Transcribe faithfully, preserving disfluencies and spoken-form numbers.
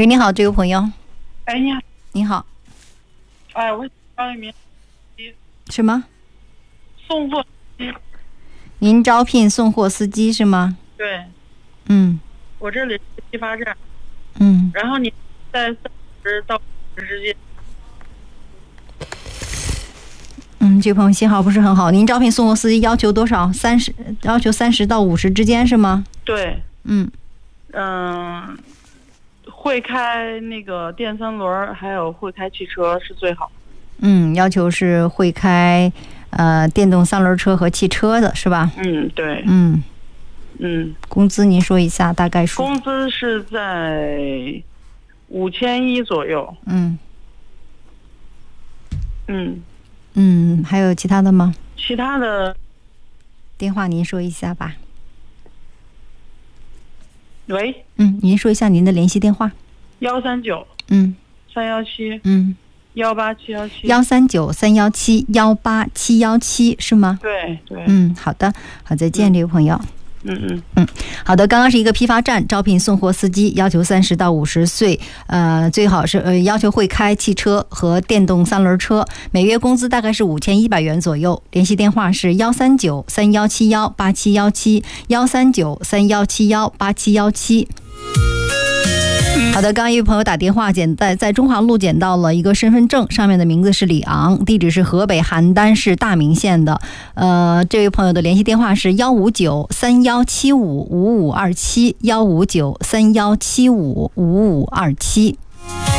喂，你好，这位朋友。 哎，你好。 你好。 哎，我招一名什么？ 送货司机。 您招聘送货司机是吗？ 对。 嗯。 我这里是批发站。 嗯。 然后你在三十到五十之间。 嗯，这位朋友信号不是很好。您招聘送货司机要求多少？三十，要求三十到五十之间是吗？ 对。 嗯。 嗯，会开那个电三轮，还有会开汽车是最好。 嗯，要求是会开呃电动三轮车和汽车的是吧？ 嗯，对。 嗯嗯， 工资您说一下大概数。 工资是在五千一左右。 嗯嗯嗯，还有其他的吗？ 其他的电话您说一下吧。 喂。 嗯，您说一下您的联系电话。 幺三九。 嗯。 三幺七。 嗯。 幺八七幺七。 幺三九三幺七幺八七幺七是吗？ 对对。 嗯，好的，好，再见，这位朋友。 嗯嗯嗯，好的，刚刚是一个批发站招聘送货司机，要求三十到五十岁，呃，最好是呃要求会开汽车和电动三轮车，每月工资大概是五千一百元左右。联系电话是幺三九三幺七幺八七幺七幺三九三幺七幺八七幺七。好的，刚刚一位朋友打电话捡在在中华路捡到了一个身份证，上面的名字是李昂，地址是河北邯郸市大名县的。呃，这位朋友的联系电话是幺五九三幺七五五五二七幺五九三幺七五五五二七。